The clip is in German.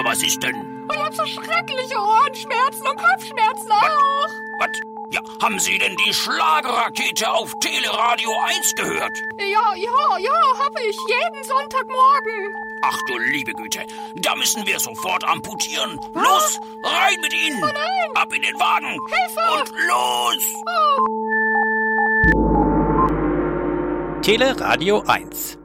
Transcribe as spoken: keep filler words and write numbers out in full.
Was ist denn? Ich hab so schreckliche Ohrenschmerzen und Kopfschmerzen auch. Was? Ja, haben Sie denn die Schlagerrakete auf Teleradio eins gehört? Ja, ja, ja, hab ich. Jeden Sonntagmorgen. Ach du liebe Güte, da müssen wir sofort amputieren. Los, rein mit Ihnen. Oh nein. Ab in den Wagen. Hilfe. Und los. Oh. Teleradio eins.